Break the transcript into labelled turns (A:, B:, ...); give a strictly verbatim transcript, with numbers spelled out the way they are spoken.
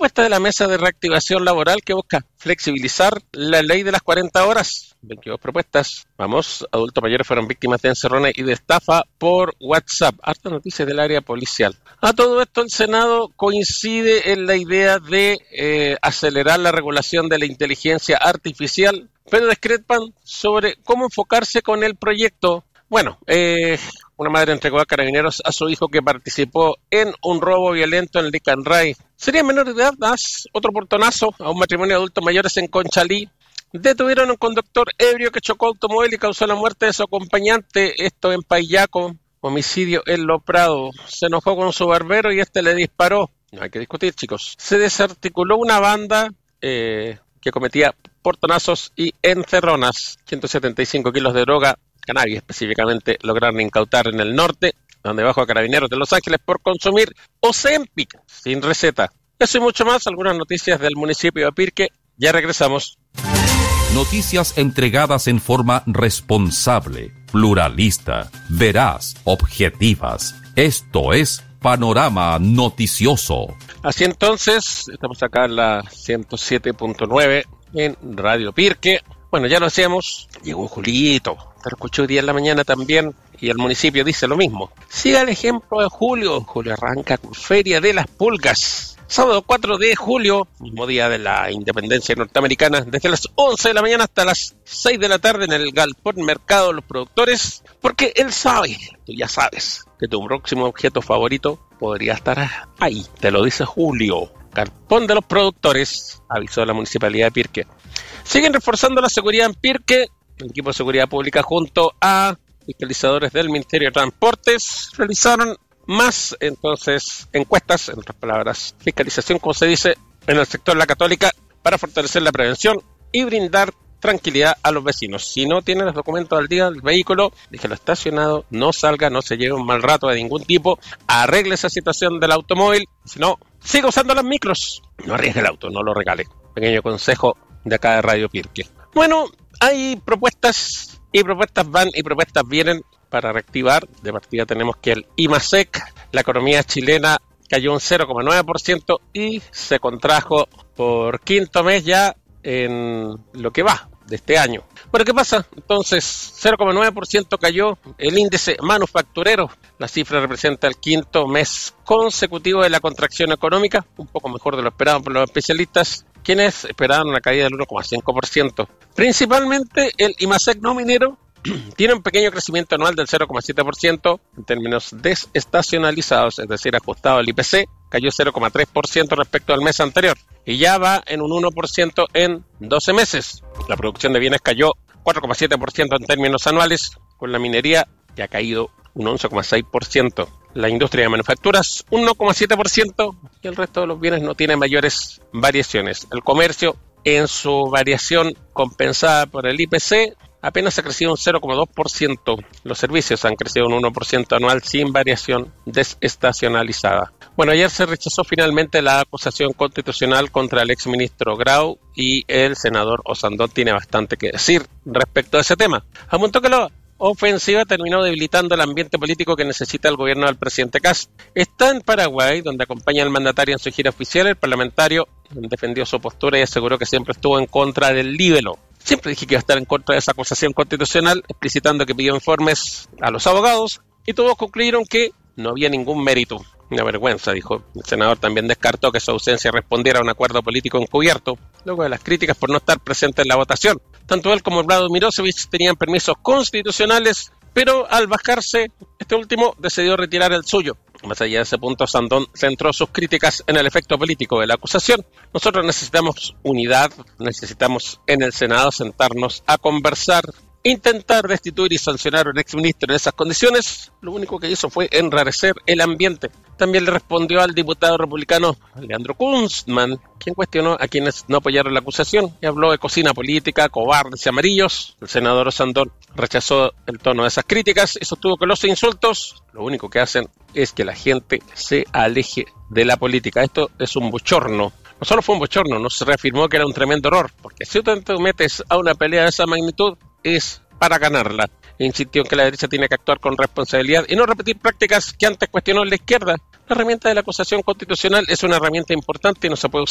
A: propuesta de la Mesa de Reactivación Laboral que busca flexibilizar la ley de las cuarenta horas. veintidós propuestas. Vamos, adultos mayores fueron víctimas de encerrones y de estafa por WhatsApp. Harta noticia del área policial. A todo esto, el Senado coincide en la idea de eh, acelerar la regulación de la inteligencia artificial, pero discrepan sobre cómo enfocarse con el proyecto. Bueno, eh, una madre entregó a carabineros a su hijo que participó en un robo violento en Licanray. Sería menor de edad, das otro portonazo a un matrimonio de adultos mayores en Conchalí. Detuvieron a un conductor ebrio que chocó automóvil y causó la muerte de su acompañante, esto en Payaco. Homicidio en Lo Prado. Se enojó con su barbero y este le disparó. No hay que discutir, chicos. Se desarticuló una banda eh, que cometía portonazos y encerronas. ciento setenta y cinco kilos de droga, cannabis específicamente, lograron incautar en el norte, donde bajo a carabineros de Los Ángeles por consumir Ozempic sin receta. Eso y mucho más, algunas noticias del municipio de Pirque. Ya regresamos.
B: Noticias entregadas en forma responsable, pluralista, veraz, objetivas. Esto es Panorama Noticioso.
A: Así entonces, estamos acá en la ciento siete punto nueve en Radio Pirque. Bueno, ya lo hacíamos, llegó Julito, te lo escuché hoy día en la mañana también, y el municipio dice lo mismo. Siga el ejemplo de Julio. Julio arranca con Feria de las Pulgas. Sábado cuatro de julio, mismo día de la independencia norteamericana, desde las once de la mañana hasta las seis de la tarde en el Galpón Mercado de los Productores, porque él sabe, tú ya sabes, que tu próximo objeto favorito podría estar ahí. Te lo dice Julio. Galpón de los Productores, avisó la Municipalidad de Pirque. Siguen reforzando la seguridad en Pirque. El equipo de seguridad pública junto a fiscalizadores del Ministerio de Transportes realizaron más, entonces, encuestas, en otras palabras, fiscalización, como se dice, en el sector de la Católica, para fortalecer la prevención y brindar tranquilidad a los vecinos. Si no tienen los documentos al día del vehículo, déjelo estacionado, no salga, no se lleve un mal rato de ningún tipo, arregle esa situación del automóvil, si no, siga usando las micros, no arriesgue el auto, no lo regale. Pequeño consejo de acá de Radio Pirque. Bueno, hay propuestas y propuestas van y propuestas vienen para reactivar. De partida tenemos que el IMASEC, la economía chilena cayó un cero coma nueve por ciento y se contrajo por quinto mes ya en lo que va de este año. Bueno, ¿qué pasa? Entonces, cero coma nueve por ciento cayó el índice manufacturero. La cifra representa el quinto mes consecutivo de la contracción económica, un poco mejor de lo esperado por los especialistas, quienes esperaban una caída del uno coma cinco por ciento. Principalmente el IMASEC no minero tiene un pequeño crecimiento anual del cero coma siete por ciento en términos desestacionalizados, es decir, ajustado al I P C, cayó cero coma tres por ciento respecto al mes anterior y ya va en un uno por ciento en doce meses. La producción de bienes cayó cuatro coma siete por ciento en términos anuales, con la minería que ha caído un once coma seis por ciento. La industria de manufacturas uno coma siete por ciento y el resto de los bienes no tiene mayores variaciones. El comercio, en su variación compensada por el I P C, apenas ha crecido un cero coma dos por ciento. Los servicios han crecido un uno por ciento anual sin variación desestacionalizada. Bueno, ayer se rechazó finalmente la acusación constitucional contra el exministro Grau y el senador Osandón tiene bastante que decir respecto a ese tema. Apuntó que la ofensiva terminó debilitando el ambiente político que necesita el gobierno del presidente Kast. Está en Paraguay, donde acompaña al mandatario en su gira oficial. El parlamentario defendió su postura y aseguró que siempre estuvo en contra del libelo. Siempre dije que iba a estar en contra de esa acusación constitucional, explicitando que pidió informes a los abogados y todos concluyeron que no había ningún mérito. Una vergüenza, dijo. El senador también descartó que su ausencia respondiera a un acuerdo político encubierto, luego de las críticas por no estar presente en la votación. Tanto él como Vlado Mirosevic tenían permisos constitucionales, pero al bajarse, este último decidió retirar el suyo. Más allá de ese punto, Sandón centró sus críticas en el efecto político de la acusación. Nosotros necesitamos unidad, necesitamos en el Senado sentarnos a conversar, intentar destituir y sancionar a un exministro en esas condiciones. Lo único que hizo fue enrarecer el ambiente. También le respondió al diputado republicano Leandro Kunstmann, quien cuestionó a quienes no apoyaron la acusación y habló de cocina política, cobardes y amarillos. El senador Osandón rechazó el tono de esas críticas y sostuvo que los insultos lo único que hacen es que la gente se aleje de la política. Esto es un bochorno. No solo fue un bochorno, no se reafirmó que era un tremendo error, porque si tú te metes a una pelea de esa magnitud es para ganarla. Insistió en que la derecha tiene que actuar con responsabilidad y no repetir prácticas que antes cuestionó la izquierda. La herramienta de la acusación constitucional es una herramienta importante y no se puede usar